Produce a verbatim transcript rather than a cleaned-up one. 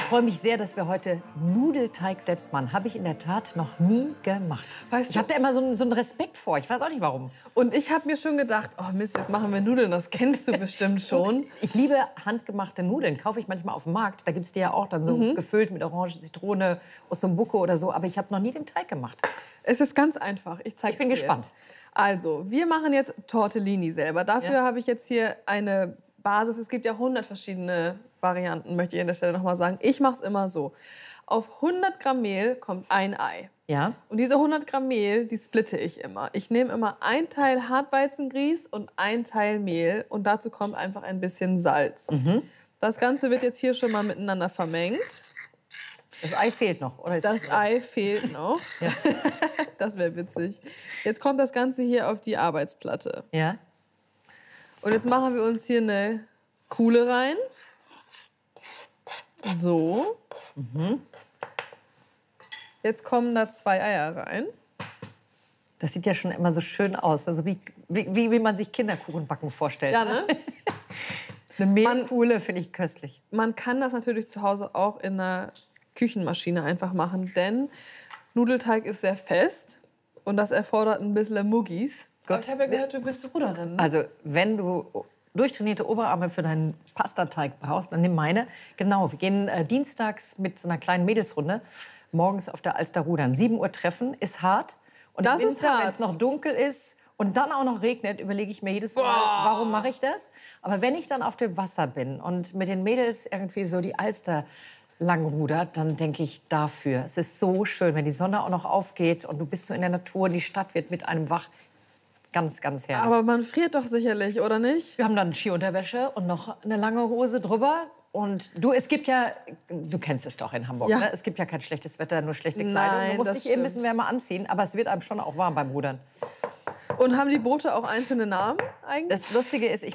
freue mich sehr, dass wir heute Nudelteig selbst machen. Habe ich in der Tat noch nie gemacht. Weißt du, ich habe da immer so einen, so einen Respekt vor. Ich weiß auch nicht, warum. Und ich habe mir schon gedacht, oh Mist, jetzt machen wir Nudeln. Das kennst du bestimmt schon. Ich liebe handgemachte Nudeln. Kaufe ich manchmal auf dem Markt. Da gibt es die ja auch dann so Mhm. gefüllt mit Orange, Zitrone, Ossobuco oder so. Aber ich habe noch nie den Teig gemacht. Es ist ganz einfach. Ich zeige Ich bin dir gespannt. Jetzt. Also, wir machen jetzt Tortellini selber. Dafür Ja. habe ich jetzt hier eine Basis. Es gibt ja hundert verschiedene Varianten, möchte ich an der Stelle noch mal sagen. Ich mache es immer so. Auf hundert Gramm Mehl kommt ein Ei. Ja. Und diese hundert Gramm Mehl, die splitte ich immer. Ich nehme immer ein Teil Hartweizengrieß und ein Teil Mehl. Und dazu kommt einfach ein bisschen Salz. Mhm. Das Ganze wird jetzt hier schon mal miteinander vermengt. Das Ei fehlt noch, oder? Ist Das Ei fehlt noch. Ja. Das wäre witzig. Jetzt kommt das Ganze hier auf die Arbeitsplatte. Ja. Und jetzt machen wir uns hier eine Kuhle rein. So. Mhm. Jetzt kommen da zwei Eier rein. Das sieht ja schon immer so schön aus. Also wie, wie, wie man sich Kinderkuchenbacken vorstellt. Ja, ne? Eine Mehlkuhle finde ich köstlich. Man kann das natürlich zu Hause auch in einer Küchenmaschine einfach machen, denn Nudelteig ist sehr fest und das erfordert ein bisschen Muggis. Gut. Ich habe ja gehört, du bist Ruderin. Ne? Also wenn du durchtrainierte Oberarme für deinen Pastateig brauchst, dann nimm meine. Genau, wir gehen äh, dienstags mit so einer kleinen Mädelsrunde morgens auf der Alster rudern. sieben Uhr treffen, ist hart. Und Das im ist Winter, hart. wenn es noch dunkel ist und dann auch noch regnet, überlege ich mir jedes Mal, warum mache ich das? Aber wenn ich dann auf dem Wasser bin und mit den Mädels irgendwie so die Alster lang rudert, dann denke ich dafür. Es ist so schön, wenn die Sonne auch noch aufgeht und du bist so in der Natur, die Stadt wird mit einem wach. Ganz, ganz herrlich. Aber man friert doch sicherlich, oder nicht? Wir haben dann Skiunterwäsche und noch eine lange Hose drüber. Und du, es gibt ja, du kennst es doch in Hamburg, Ja. ne? Es gibt ja kein schlechtes Wetter, nur schlechte Kleidung. Nein, du musst das dich eben ein stimmt. bisschen wärmer anziehen, aber es wird einem schon auch warm beim Rudern. Und haben die Boote auch einzelne Namen eigentlich? Das Lustige ist, ich